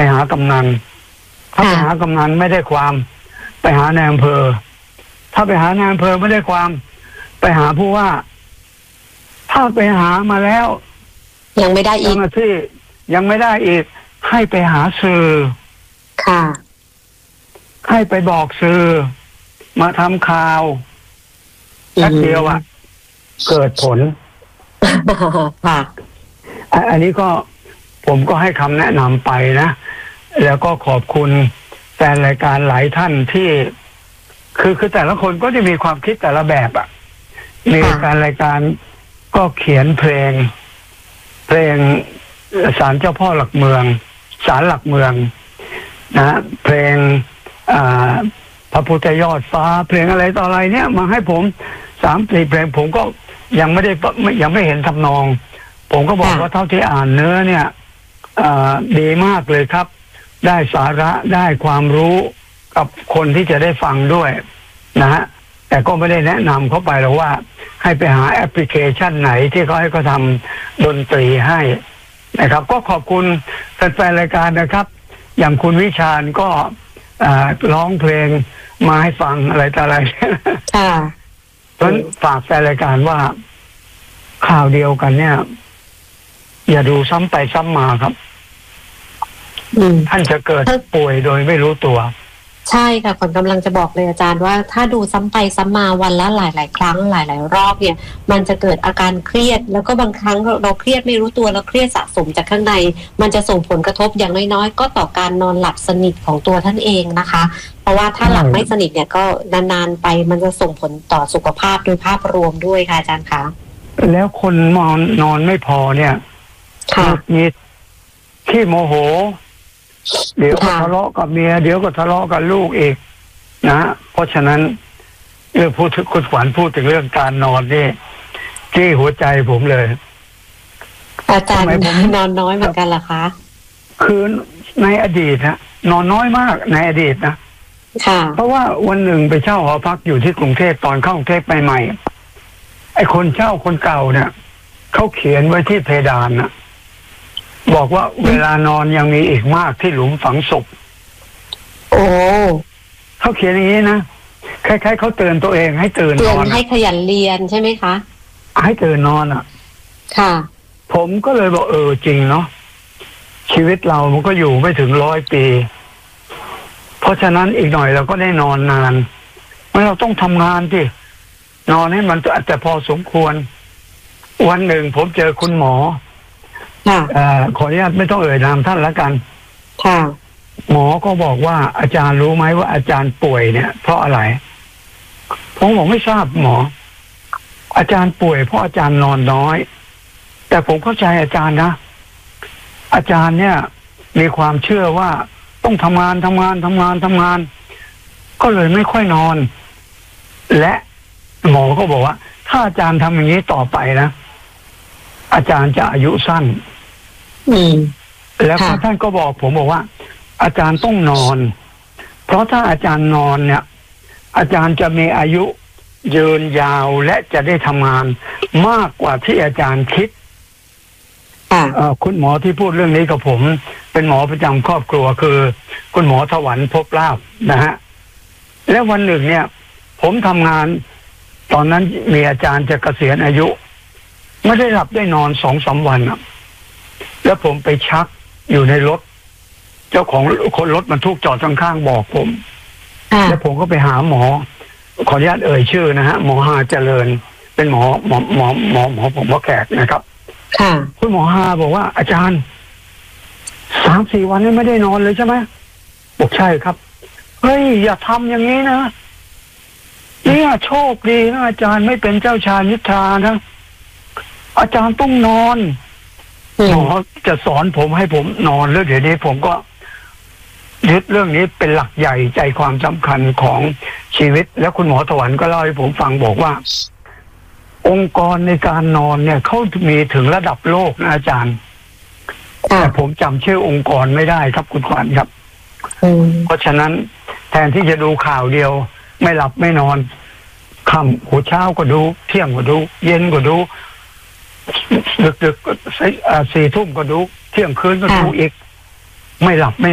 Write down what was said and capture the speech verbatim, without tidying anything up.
หากำนันถ้าไปหากำนันไม่ได้ความไปหานายอำเภอถ้าไปหานายอำเภอไม่ได้ความไปหาผู้ว่าถ้าไปหามาแล้วยังไม่ได้อีกที่ยังไม่ได้อีกให้ไปหาสื่อค่ะให้ไปบอกสื่อมาทำข่าวแค่เดียวอ่ะเกิดผลค่ะอันนี้ก็ผมก็ให้คำแนะนำไปนะแล้วก็ขอบคุณแฟนรายการหลายท่านที่คือคือแต่ละคนก็จะมีความคิดแต่ละแบบอ่ะมีแฟนรายการก็เขียนเพลงเพลงศาลเจ้าพ่อหลักเมืองศาลหลักเมืองนะเพลงพระพุทธยอดฟ้าเพลงอะไรต่ออะไรเนี่ยมาให้ผมสามสี่เพลงผมก็ยังไม่ได้ยังไม่เห็นทำนองผมก็บอกว่าเท่าที่อ่านเนื้อเนี่ยดีมากเลยครับได้สาระได้ความรู้กับคนที่จะได้ฟังด้วยนะฮะแต่ก็ไม่ได้แนะนำเขาไปหรอกว่าให้ไปหาแอปพลิเคชันไหนที่เขาให้เขาทำดนตรีให้นะครับก็ขอบคุณแฟนๆรายการนะครับอย่างคุณวิชาญก็ร้องเพลงมาให้ฟังอะไรต่ออะไรค่ะเพราะฝากแฟนรายการว่าข่าวเดียวกันเนี่ยอย่าดูซ้ำไปซ้ำมาครับท่านจะเกิดป่วยโดยไม่รู้ตัวใช่ค่ะคนกำลังจะบอกเลยอาจารย์ว่าถ้าดูซ้ำไปซ้ำมาวันละหลายๆครั้งหลายๆรอบเนี่ยมันจะเกิดอาการเครียดแล้วก็บางครั้งเราเครียดไม่รู้ตัวแล้วเครียดสะสมจากข้างในมันจะส่งผลกระทบอย่างน้อยๆก็ต่อการนอนหลับสนิทของตัวท่านเองนะคะเพราะว่าถ้าหลับไม่สนิทเนี่ยก็นานๆไปมันจะส่งผลต่อสุขภาพโดยภาพรวมด้วยค่ะอาจารย์คะแล้วคนนอนนอนไม่พอเนี่ยมีขี้โมโหเดี๋ยวก็ทะเลาะกับเมียเดี๋ยวก็ทะเลาะกับลูกอีกนะเพราะฉะนั้นเรื่องพูดคุณขวัญพูดถึงเรื่องการนอนนี่ที่หัวใจผมเลยอาจารย์นอนน้อยเหมือนกันเหรอคะคือในอดีตนะนอนน้อยมากในอดีตนะค่ะเพราะว่าวันหนึ่งไปเช่าหอพักอยู่ที่กรุงเทพตอนเข้ากรุงเทพใหม่ๆไอ้คนเช่าคนเก่าเนี่ยเขาเขียนไว้ที่เพดานนะบอกว่าเวลานอนยังมีอีกมากที่หลุมฝังศพโอ้เขาเขียนอย่างนี้นะคล้ายๆเขาเตือนตัวเองให้ตื่นนอนให้ขยันเรียนใช่ไหมคะให้ตื่นนอนอ่ะค่ะผมก็เลยบอกเออจริงเนาะชีวิตเรามันก็อยู่ไม่ถึงร้อยปีเพราะฉะนั้นอีกหน่อยเราก็ได้นอนนานเมื่อเราต้องทำงานที่นอนให้มันอาจจะพอสมควรวันหนึ่งผมเจอคุณหมอขออนุญาตไม่ต้องเอ่ยนามท่านละกันค่ะหมอก็บอกว่าอาจารย์รู้ไหมว่าอาจารย์ป่วยเนี่ยเพราะอะไรผมบอกไม่ทราบหมออาจารย์ป่วยเพราะอาจารย์นอนน้อยแต่ผมเข้าใจอาจารย์นะอาจารย์เนี่ยมีความเชื่อว่าต้องทำงานทำงานทำงานทำงานก็เลยไม่ค่อยนอนและหมอก็บอกว่าถ้าอาจารย์ทำอย่างนี้ต่อไปนะอาจารย์จะอายุสั้นแล้วท่านก็บอกผมบอกว่าอาจารย์ต้องนอนเพราะถ้าอาจารย์นอนเนี่ยอาจารย์จะมีอายุยืนยาวและจะได้ทำงานมากกว่าที่อาจารย์คิดคุณหมอที่พูดเรื่องนี้กับผมเป็นหมอประจำครอบครัวคือคุณหมอถวันภพลาภนะฮะแล้ววันหนึ่งเนี่ยผมทำงานตอนนั้นมีอาจารย์จะเกษียณอายุไม่ได้หลับได้นอนสองสามวันอ่ะแล้วผมไปชักอยู่ในรถเจ้าของคนรถบรรทุกจอดข้างๆบอกผมแล้วผมก็ไปหาหมอขออนุญาตเอ่ยชื่อนะฮะหมอฮาเจริญเป็นหมอหมอหมอหมอหมอผมหมอแขกนะครับคุณหมอฮาบอกว่าอาจารย์สามสี่วันนี้ไม่ได้นอนเลยใช่ไหมบอกใช่ครับเฮ้ยอย่าทำอย่างนี้นะเนี่ยโชคดีนะอาจารย์ไม่เป็นเจ้าชายนิทรานะอาจารย์ต้องนอนหมอจะสอนผมให้ผมนอนแล้วเดี๋ยวนี้ผมก็ยึดเรื่องนี้เป็นหลักใหญ่ใจความสำคัญของชีวิตแล้วคุณหมอถวันก็เล่าให้ผมฟังบอกว่าองค์กรในการนอนเนี่ยเขามีถึงระดับโลกนะอาจารย์แต่ผมจำชื่อองค์กรไม่ได้ครับคุณขวัญครับเพราะฉะนั้นแทนที่จะดูข่าวเดียวไม่หลับไม่นอนค่ำหัวเช้าก็ดูเที่ยงก็ดูเย็นก็ดูดึกๆก็สี่ทุ่มก็ดูเที่ยงคืนก็ดูอีกไม่หลับไม่